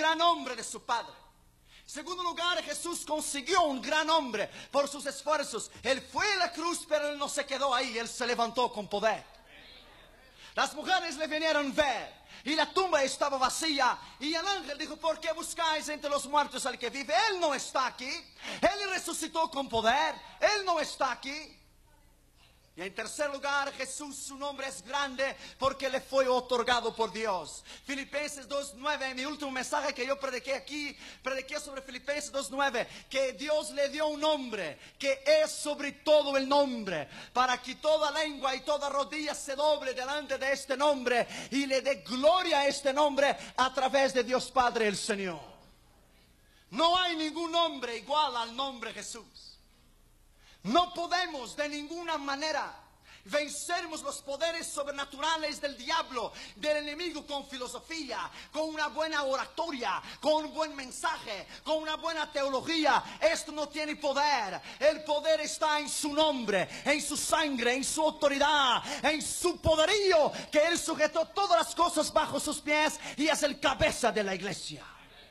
gran hombre de su padre. En segundo lugar, Jesús consiguió un gran hombre por sus esfuerzos. Él fue a la cruz, pero él no se quedó ahí, él se levantó con poder. Las mujeres le vinieron a ver y la tumba estaba vacía. Y el ángel dijo: ¿por qué buscáis entre los muertos al que vive? Él no está aquí. Él resucitó con poder. Él no está aquí. Y en tercer lugar, Jesús, su nombre es grande porque le fue otorgado por Dios. Filipenses 2:9, mi último mensaje que yo prediqué aquí, prediqué sobre Filipenses 2:9, que Dios le dio un nombre que es sobre todo el nombre, para que toda lengua y toda rodilla se doble delante de este nombre y le dé gloria a este nombre a través de Dios Padre el Señor. No hay ningún nombre igual al nombre Jesús. No podemos de ninguna manera vencermos los poderes sobrenaturales del diablo, del enemigo, con filosofía, con una buena oratoria, con un buen mensaje, con una buena teología. Esto no tiene poder. El poder está en su nombre, en su sangre, en su autoridad, en su poderío, que Él sujetó todas las cosas bajo sus pies y es el cabeza de la iglesia.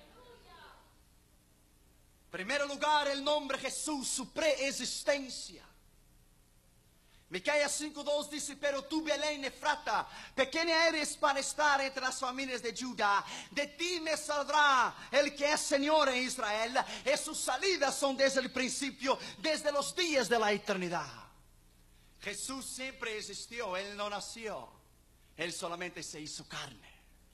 En primer lugar, el nombre Jesús, su preexistencia. Miqueas 5:2 dice: pero tú, Belén Efrata, pequeña eres para estar entre las familias de Judá. De ti me saldrá el que es Señor en Israel. Y sus salidas son desde el principio, desde los días de la eternidad. Jesús siempre existió, Él no nació. Él solamente se hizo carne.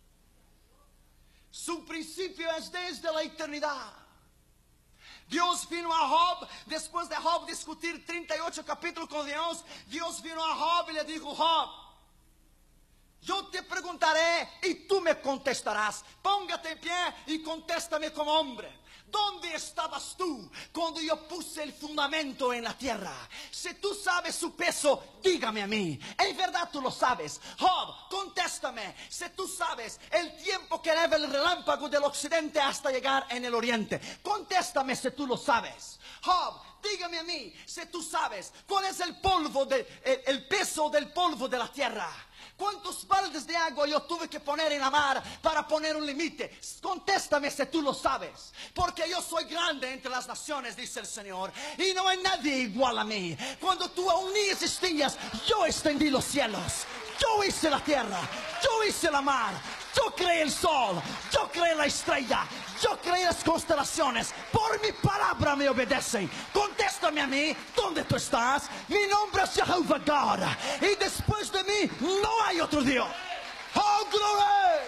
Su principio es desde la eternidad. Dios vino a Job, después de Job discutir 38 capítulos con Dios, Dios vino a Job y le dijo: Job, yo te preguntaré y tú me contestarás. Póngate en pie y contéstame como hombre. ¿Dónde estabas tú cuando yo puse el fundamento en la tierra? Si tú sabes su peso, dígame a mí. En verdad tú lo sabes. Job, contéstame. Si tú sabes el tiempo que lleva el relámpago del occidente hasta llegar en el oriente, contéstame si tú lo sabes. Job, dígame a mí si tú sabes cuál es el polvo, el peso del polvo de la tierra. ¿Cuántos baldes de agua yo tuve que poner en la mar para poner un límite? Contéstame si tú lo sabes. Porque yo soy grande entre las naciones, dice el Señor, y no hay nadie igual a mí. Cuando tú aún ni existías, yo extendí los cielos. Yo hice la tierra, yo hice la mar, yo creé el sol, yo creé la estrella, yo creé las constelaciones. Por mi palabra me obedecen. Contéstame a mí, ¿dónde tú estás? Mi nombre es Jehová God, y después de mí no hay otro Dios. ¡Oh, gloria!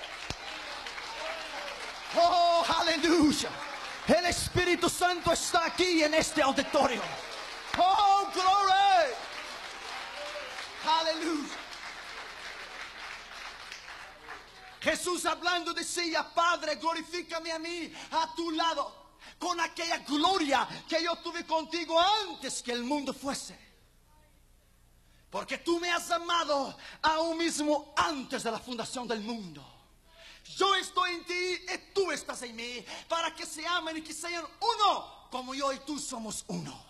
¡Oh, aleluya! El Espíritu Santo está aquí en este auditorio. ¡Oh, gloria! ¡Aleluya! Jesús hablando decía: Padre, glorifícame a mí a tu lado con aquella gloria que yo tuve contigo antes que el mundo fuese. Porque tú me has amado aún mismo antes de la fundación del mundo. Yo estoy en ti y tú estás en mí, para que se amen y que sean uno, como yo y tú somos uno.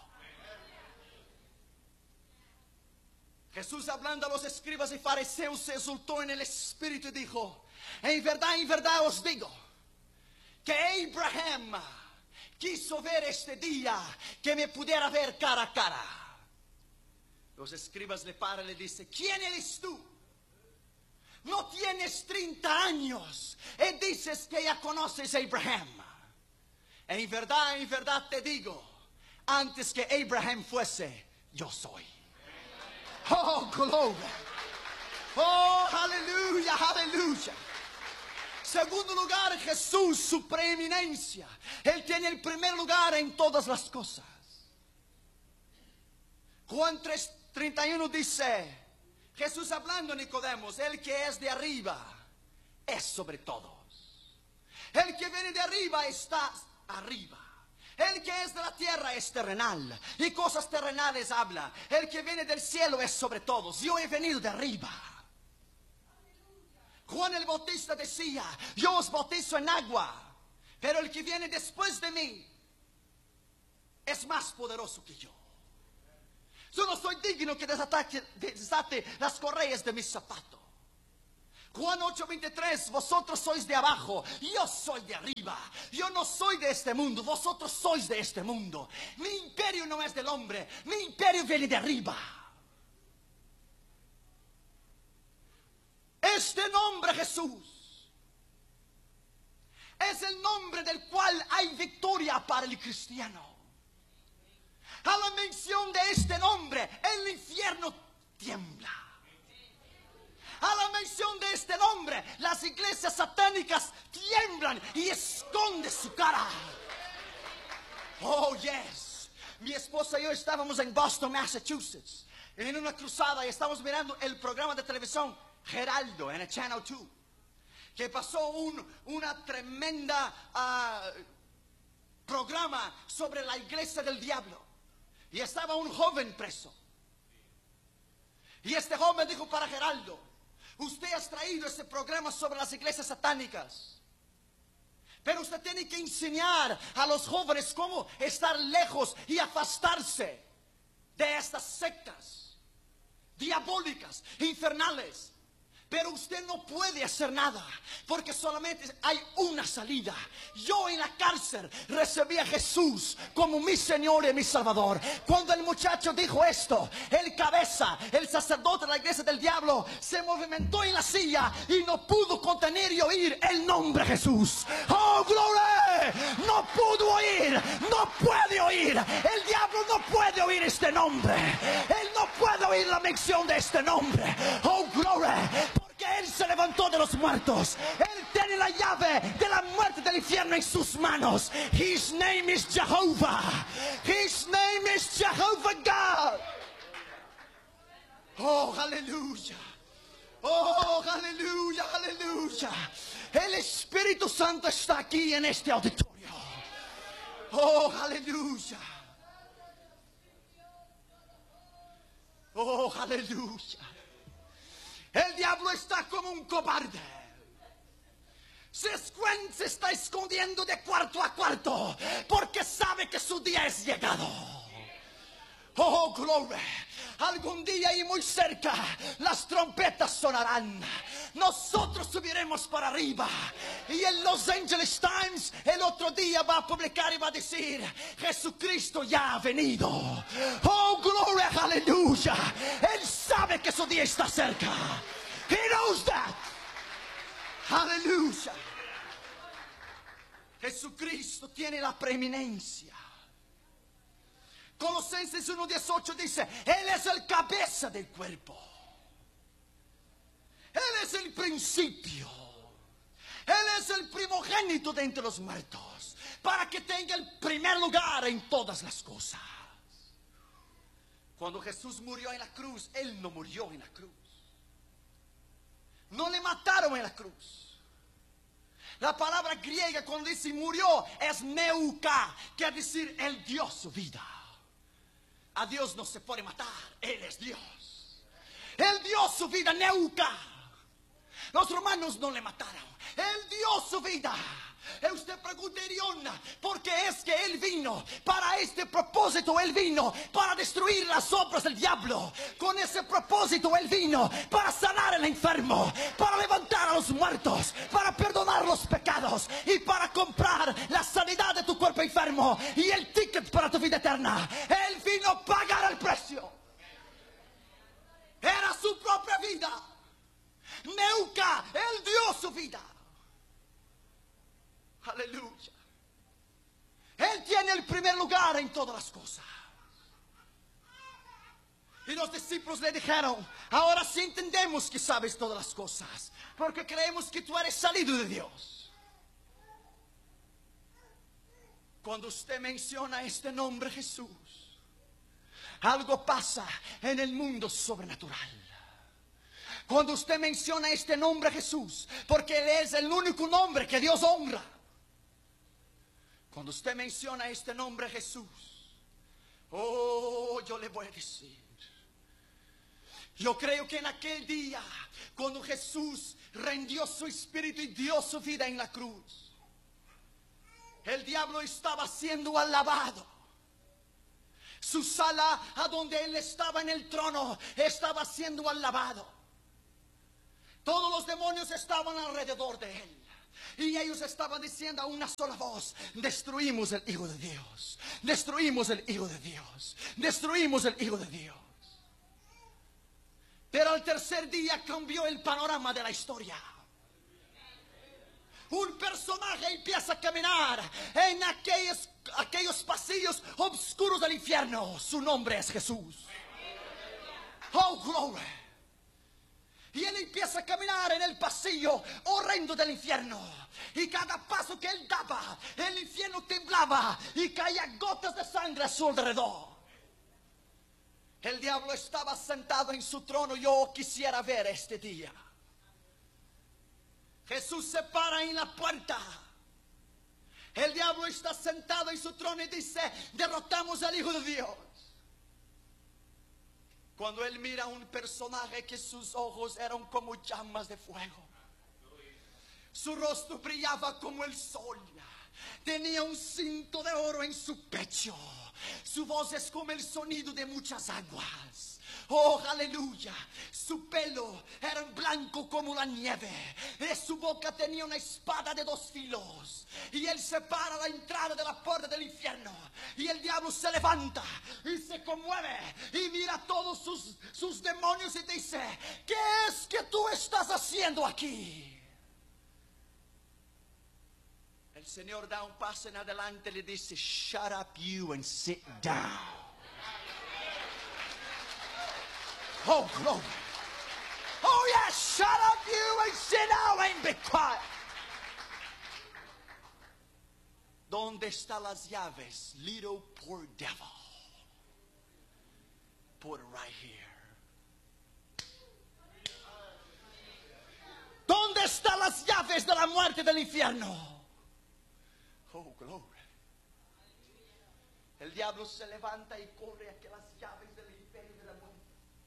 Jesús, hablando a los escribas y fariseos, se exultó en el espíritu y dijo: en verdad os digo que Abraham quiso ver este día, que me pudiera ver cara a cara. Los escribas le paran y le dicen: ¿quién eres tú? No tienes 30 años y dices que ya conoces a Abraham. En verdad te digo, antes que Abraham fuese, yo soy. Oh, gloria. Oh, aleluya, aleluya. Segundo lugar, Jesús, su preeminencia. Él tiene el primer lugar en todas las cosas. Juan 3:31 dice, Jesús hablando a Nicodemo: el que es de arriba es sobre todos. El que viene de arriba está arriba. El que es de la tierra es terrenal, y cosas terrenales habla. El que viene del cielo es sobre todos. Yo he venido de arriba. Juan el Bautista decía: yo os bautizo en agua, pero el que viene después de mí es más poderoso que yo. Yo no soy digno que desate las correas de mis zapatos. Juan 8:23, vosotros sois de abajo, yo soy de arriba. Yo no soy de este mundo, vosotros sois de este mundo. Mi imperio no es del hombre, mi imperio viene de arriba. Este nombre Jesús es el nombre del cual hay victoria para el cristiano. A la mención de este nombre, el infierno tiembla. A la mención de este nombre, las iglesias satánicas tiemblan y esconden su cara. Oh, yes. Mi esposa y yo estábamos en Boston, Massachusetts, en una cruzada, y estábamos mirando el programa de televisión Geraldo en el Channel 2, que pasó una tremenda programa sobre la iglesia del diablo. Y estaba un joven preso. Y este joven dijo para Geraldo: usted ha traído ese programa sobre las iglesias satánicas, pero usted tiene que enseñar a los jóvenes cómo estar lejos y afastarse de estas sectas diabólicas, infernales. Pero usted no puede hacer nada, porque solamente hay una salida. Yo en la cárcel recibí a Jesús como mi Señor y mi Salvador. Cuando el muchacho dijo esto, el cabeza, el sacerdote de la iglesia del diablo, se movimentó en la silla y no pudo contener y oír el nombre Jesús. ¡Oh, gloria! No pudo oír, no puede oír. El diablo no puede oír este nombre. Él no puede oír la mención de este nombre. ¡Oh, gloria! Porque Él se levantó de los muertos. Él tiene la llave de la muerte del infierno en sus manos. His name is Jehovah. His name is Jehovah God. Oh, aleluya. Oh, aleluya, aleluya. El Espíritu Santo está aquí en este auditorio. Oh, aleluya. Oh, aleluya. El diablo está como un cobarde. Se está escondiendo de cuarto a cuarto, porque sabe que su día es llegado. Oh, gloria. Algún día y muy cerca las trompetas sonarán. Nosotros subiremos para arriba. Y en Los Angeles Times el otro día va a publicar y va a decir: Jesucristo ya ha venido. Oh, gloria, aleluya. Él sabe que su día está cerca. He knows that. Aleluya. Jesucristo tiene la preeminencia. Colosenses 1:18 dice: Él es el cabeza del cuerpo. Él es el principio. Él es el primogénito de entre los muertos, para que tenga el primer lugar en todas las cosas. Cuando Jesús murió en la cruz, Él no murió en la cruz. No le mataron en la cruz. La palabra griega cuando dice murió es neuka, quiere decir Él dio su vida. A Dios no se puede matar, Él es Dios. Él dio su vida, neuka. Los romanos no le mataron, Él dio su vida. Y usted preguntaría: ¿por qué es que Él vino? Para este propósito Él vino, para destruir las obras del diablo. Con ese propósito Él vino, para sanar al enfermo, para levantar a los muertos, para perdonar los pecados y para comprar la sanidad de tu cuerpo enfermo y el ticket para tu vida eterna. Él vino a pagar el precio. Era su propia vida. Neuka, Él dio su vida. Aleluya. Él tiene el primer lugar en todas las cosas. Y los discípulos le dijeron: ahora sí entendemos que sabes todas las cosas, porque creemos que tú eres salido de Dios. Cuando usted menciona este nombre Jesús, algo pasa en el mundo sobrenatural. Cuando usted menciona este nombre Jesús, porque Él es el único nombre que Dios honra. Cuando usted menciona este nombre Jesús, oh, yo le voy a decir, yo creo que en aquel día, cuando Jesús rendió su espíritu y dio su vida en la cruz, el diablo estaba siendo alabado. Su sala, a donde Él estaba en el trono, estaba siendo alabado. Todos los demonios estaban alrededor de él. Y ellos estaban diciendo a una sola voz: destruimos el Hijo de Dios. Destruimos el Hijo de Dios. Destruimos el Hijo de Dios. Pero al tercer día cambió el panorama de la historia. Un personaje empieza a caminar en aquellos pasillos oscuros del infierno. Su nombre es Jesús. Oh, glory. Y él empieza a caminar en el pasillo horrendo del infierno. Y cada paso que él daba, el infierno temblaba y caían gotas de sangre a su alrededor. El diablo estaba sentado en su trono. Yo quisiera ver este día. Jesús se para en la puerta. El diablo está sentado en su trono y dice: derrotamos al Hijo de Dios. Cuando él mira a un personaje que sus ojos eran como llamas de fuego, su rostro brillaba como el sol, tenía un cinto de oro en su pecho, su voz es como el sonido de muchas aguas. Oh, aleluya. Su pelo era blanco como la nieve. De su boca tenía una espada de 2 filos. Y él se para a la entrada de la puerta del infierno. Y el diablo se levanta y se conmueve y mira a todos sus demonios y dice: ¿qué es que tú estás haciendo aquí? El Señor da un paso en adelante y le dice: shut up you and sit down. Oh, glory. Oh, yes, shut up you and sit down and be quiet. ¿Dónde están las llaves, little poor devil? Put it right here. ¿Dónde están las llaves de la muerte del infierno? Oh, glory. El diablo se levanta y corre hacia las llaves del infierno y de la muerte.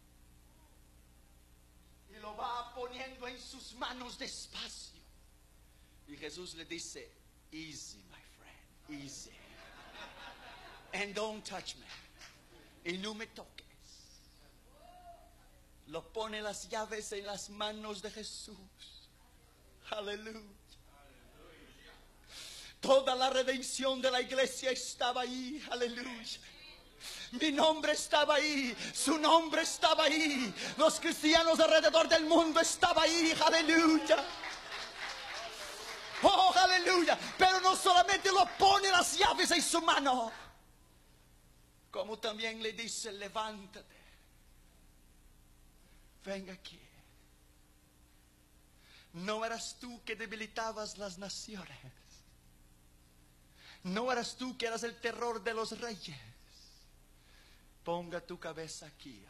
Y lo va poniendo en sus manos despacio. Y Jesús le dice: easy, my friend, easy. And don't touch me. Y no me toques. Lo pone las llaves en las manos de Jesús. Aleluya. Toda la redención de la iglesia estaba ahí. Aleluya. Mi nombre estaba ahí, su nombre estaba ahí, los cristianos alrededor del mundo estaban ahí. Aleluya. Oh, aleluya. Pero no solamente lo pone las llaves en su mano, como también le dice: levántate, ven aquí. No eras tú que debilitabas las naciones. No eras tú que eras el terror de los reyes. Ponga tu cabeza aquí.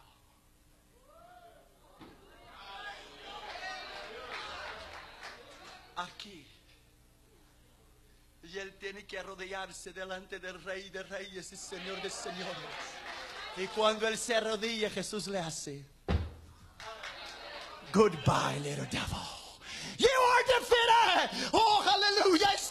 Aquí. Y él tiene que arrodillarse delante del Rey de Reyes y Señor de Señores. Y cuando él se arrodilla, Jesús le hace: goodbye, little devil. You are defeated. Oh, aleluya.